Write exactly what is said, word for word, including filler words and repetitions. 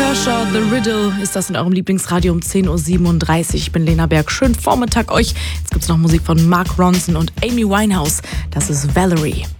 Kershaw, The Riddle ist das in eurem Lieblingsradio um zehn Uhr siebenunddreißig. Ich bin Lena Berg. Schönen Vormittag euch. Jetzt gibt's noch Musik von Mark Ronson und Amy Winehouse. Das ist Valerie.